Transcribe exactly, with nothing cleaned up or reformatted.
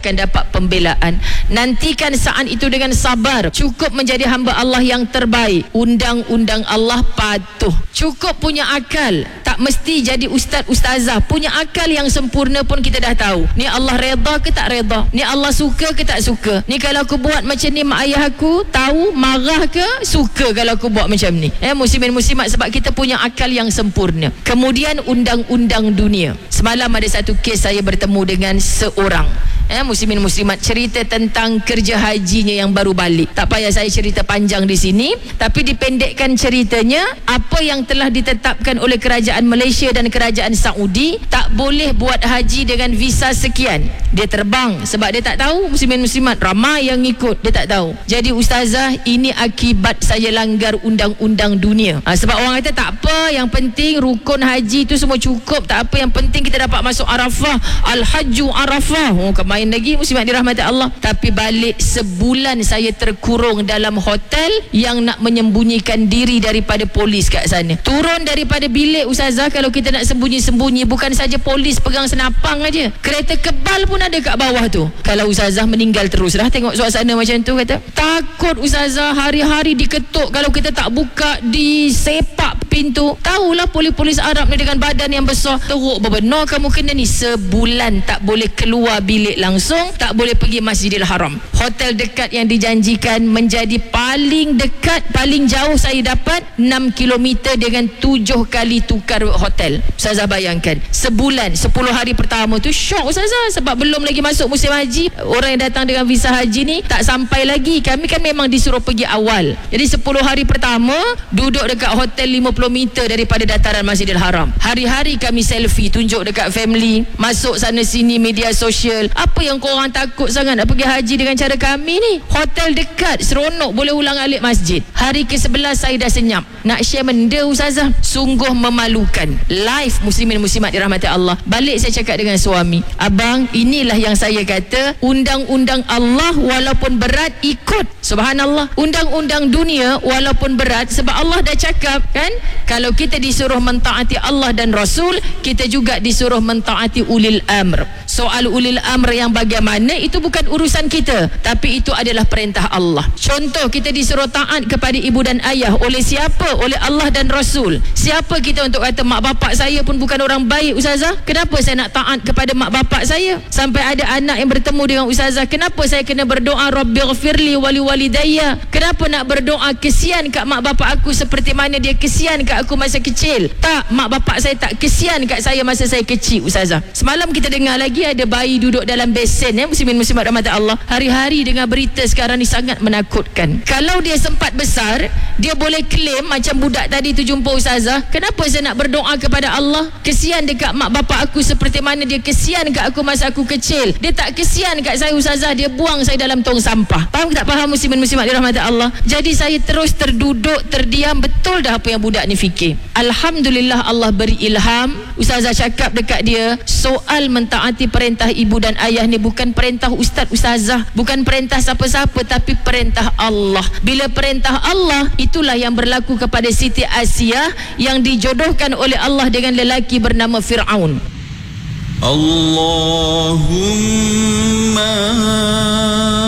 akan dapat pembelaan. Nantikan saat itu dengan sabar. Cukup menjadi hamba Allah yang terbaik. Undang-undang Allah patuh. Cukup punya akal. Tak mesti jadi ustaz ustazah. Punya akal yang sempurna pun kita dah tahu. Ni Allah redha ke tak redha? Ni Allah suka ke tak suka? Ni kalau aku buat macam ni mak ayah aku tahu, marah ke suka kalau aku buat macam ni? Eh, muslimin muslimat, sebab kita punya akal yang sempurna. Kemudian undang-undang dunia. Semalam ada satu kes saya bertemu dengan seorang eh, muslimin muslimat, cerita tentang kerja hajinya yang baru balik. Tak payah saya cerita panjang di sini, tapi dipendekkan ceritanya, apa yang telah ditetapkan oleh kerajaan Malaysia dan kerajaan Saudi, tak boleh buat haji dengan visa sekian. Dia terbang sebab dia tak tahu, muslimin muslimat, ramai yang ikut, dia tak tahu. Jadi ustazah, ini akibat saya langgar undang-undang dunia. Ha, sebab orang kata tak apa, yang penting rukun haji tu semua cukup, tak apa, yang penting kita dapat masuk Arafah, Al-Hajju Arafah. Oh, kemarin lagi muslimat dirahmati Allah. Tapi balik sebulan saya terkurung dalam hotel yang nak menyembunyikan diri daripada polis kat sana. Turun daripada bilik ustazah, kalau kita nak sembunyi-sembunyi, bukan saja polis pegang senapang aja, kereta kebal pun ada kat bawah tu. Kalau ustazah meninggal terus dah tengok suasana macam tu, kata takut ustazah, hari-hari diketuk, kalau kita tak buka disepak pintu. Tahulah polis-polis Arab ni dengan badan yang besar, teruk bebenar kamu kena ni. Sebulan tak boleh keluar bilik langsung, tak boleh pergi Masjidil Haram. Hotel dekat yang dijanjikan menjadi paling dekat, paling jauh saya dapat enam kilometer dengan tujuh kali tukar hotel. Ustazah bayangkan, sebulan, sepuluh hari pertama tu syok ustazah, sebab belum lagi masuk musim haji. Orang yang datang dengan visa haji ni tak sampai lagi. Kami kan memang disuruh pergi awal. Jadi sepuluh hari pertama duduk dekat hotel lima puluh meter daripada dataran Masjidil Haram. Hari-hari kami selfie, tunjuk dekat family, masuk sana sini media sosial. Apa yang korang takut sangat nak pergi haji dengan cara kami ni? Hotel dekat, seronok, boleh ulang alik masjid. Hari ke sebelas saya dah senyap nak share benda ustazah, sungguh memalukan. Live muslimin muslimat dirahmati Allah. Balik saya cakap dengan suami, abang, inilah yang saya kata, undang-undang Allah walaupun berat ikut. Subhanallah. Undang-undang dunia walaupun berat, sebab Allah dah cakap kan, kalau kita disuruh mentaati Allah dan Rasul, kita juga disuruh mentaati ulil amr. Soal ulil amr yang bagaimana, itu bukan urusan kita, tapi itu adalah perintah Allah. Contoh, kita disuruh taat kepada ibu dan ayah. Oleh siapa? Oleh Allah dan Rasul. Siapa kita untuk kata mak bapak saya pun bukan orang baik ustazah, kenapa saya nak taat kepada mak bapak saya? Sampai ada anak yang bertemu dengan ustazah, kenapa saya kena berdoa Rabbighfirli wali walidayya? Kenapa nak berdoa kesian kat mak bapak aku seperti mana dia kesian kat aku masa kecil? Tak, mak bapak saya tak kesian kat saya masa saya kecil ustazah. Semalam kita dengar lagi ada bayi duduk dalam besen, ya, muslimin muslimat rahmat Allah. Hari-hari dengar berita sekarang ni sangat menakutkan. Kalau dia sempat besar, dia boleh claim macam budak tadi tu jumpa ustazah, kenapa saya nak berdoa kepada Allah kesian dekat mak bapak aku seperti mana dia kesian kat aku masa aku kecil? Dia tak kesian kat saya ustazah, dia buang saya dalam tong sampah. Faham tak faham muslimin muslimat dirahmati Allah? Jadi saya terus terduduk, terdiam. Betul dah apa yang budak ni fikir. Alhamdulillah Allah beri ilham. Ustazah cakap dekat dia, soal mentaati perintah ibu dan ayah ni bukan perintah ustaz ustazah, bukan perintah siapa-siapa, tapi perintah Allah. Bila perintah Allah, itulah yang berlaku kepada Siti Asiyah yang dijodohkan oleh Allah dengan lelaki bernama Fir'aun. Allahumma